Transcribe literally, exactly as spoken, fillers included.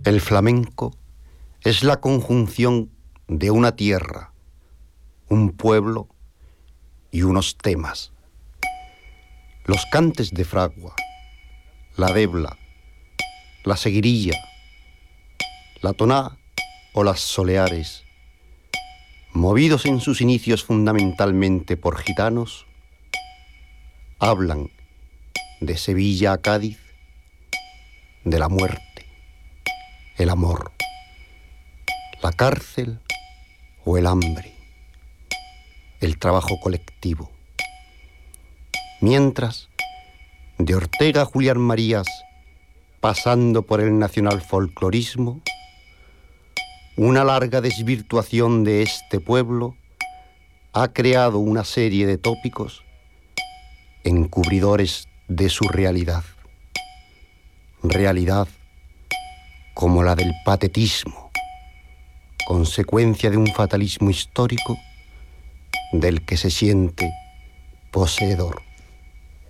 El flamenco es la conjunción de una tierra, un pueblo y unos temas. Los cantes de fragua, la debla, la seguirilla, la toná o las soleares, movidos en sus inicios fundamentalmente por gitanos, hablan de Sevilla a Cádiz, de la muerte, el amor, la cárcel o el hambre, el trabajo colectivo. Mientras, de Ortega a Julián Marías, pasando por el nacional folclorismo, una larga desvirtuación de este pueblo ha creado una serie de tópicos encubridores de su realidad. Realidad como la del patetismo, consecuencia de un fatalismo histórico del que se siente poseedor.